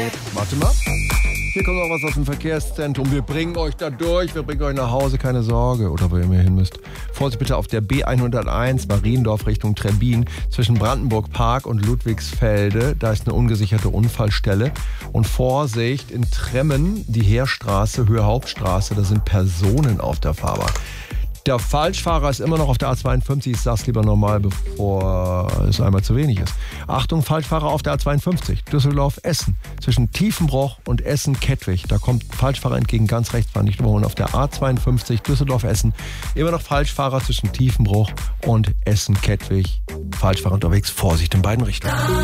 Warte mal. Hier kommt noch was aus dem Verkehrszentrum. Wir bringen euch da durch. Wir bringen euch nach Hause. Keine Sorge. Oder wo ihr immer hin müsst. Vorsicht bitte auf der B101 Mariendorf Richtung Trebbin zwischen Brandenburg Park und Ludwigsfelde. Da ist eine ungesicherte Unfallstelle. Und Vorsicht in Tremmen, die Heerstraße, Höhe Hauptstraße. Da sind Personen auf der Fahrbahn. Der Falschfahrer ist immer noch auf der A52. Ich sag's lieber normal, bevor es einmal zu wenig ist. Achtung, Falschfahrer auf der A52. Düsseldorf-Essen. Zwischen Tiefenbroch und Essen-Kettwig. Da kommt ein Falschfahrer entgegen, ganz rechts, fahren nicht überholen. Auf der A52 Düsseldorf-Essen. Immer noch Falschfahrer zwischen Tiefenbroch und Essen-Kettwig. Falschfahrer unterwegs. Vorsicht in beiden Richtungen.